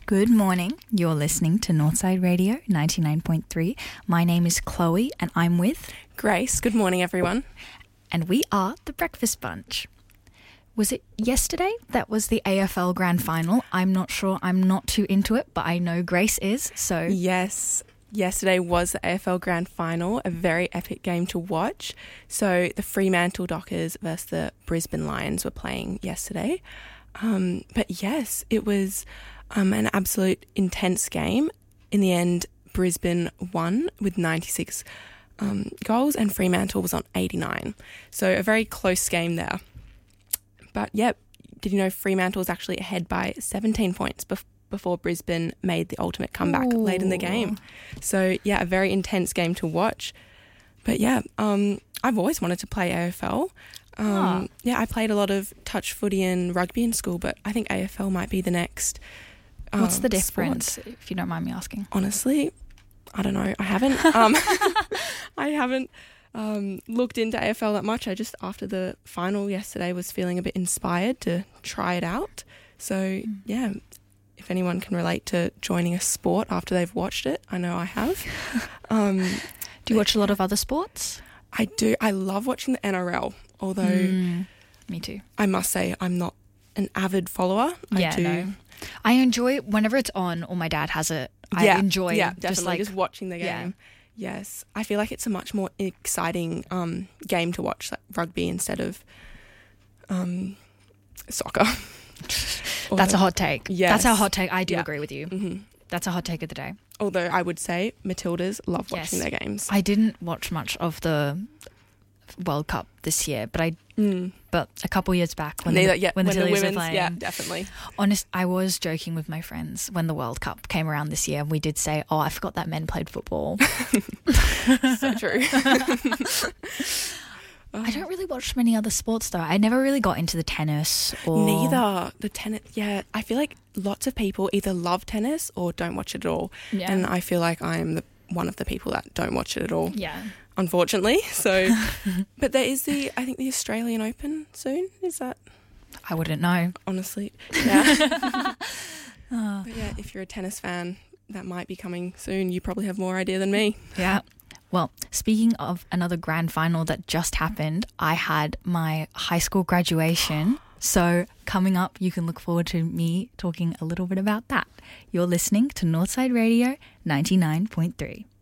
Good morning. You're listening to Northside Radio 99.3. My name is Chloe and I'm with Grace. Good morning, everyone. And we are the Breakfast Bunch. Was it yesterday that was the AFL Grand Final? I'm not sure. I'm not too into it, but I know Grace is, so... Yes, yesterday was the AFL Grand Final, a very epic game to watch. So the Fremantle Dockers versus the Brisbane Lions were playing yesterday. But yes, it was an absolute intense game. In the end, Brisbane won with 96 goals and Fremantle was on 89. So a very close game there. But yeah, did you know Fremantle was actually ahead by 17 points before Brisbane made the ultimate comeback late in the game? So yeah, a very intense game to watch. But yeah, I've always wanted to play AFL. Yeah, I played a lot of touch footy and rugby in school, but I think AFL might be the next What's the difference, sport. if you don't mind me asking? Honestly, I don't know. I haven't looked into AFL that much. I just, after the final yesterday, was feeling a bit inspired to try it out. So, yeah, if anyone can relate to joining a sport after they've watched it, I know I have. Do you watch a lot of other sports? I do. I love watching the NRL, although me too. I must say I'm not an avid follower. I enjoy whenever it's on or my dad has it. I enjoy definitely just watching the game. Yeah. Yes, I feel like it's a much more exciting game to watch, like rugby instead of soccer. That's a hot take. Yes. That's a hot take. I do agree with you. Mm-hmm. That's a hot take of the day. Although I would say Matildas love watching their games. I didn't watch much of the World Cup this year, but but a couple years back when the Tillies were playing. Yeah, definitely. I was joking with my friends when the World Cup came around this year. We did say, I forgot that men played football. So true. I don't really watch many other sports though. I never really got into the tennis or... Neither. The tennis, yeah. I feel like lots of people either love tennis or don't watch it at all. Yeah. And I feel like I'm one of the people that don't watch it at all. Yeah. Unfortunately. So, but there is I think the Australian Open soon. Is that? I wouldn't know. Honestly. Yeah. But yeah, if you're a tennis fan, that might be coming soon. You probably have more idea than me. Yeah. Well, speaking of another grand final that just happened, I had my high school graduation. So coming up, you can look forward to me talking a little bit about that. You're listening to Northside Radio 99.3.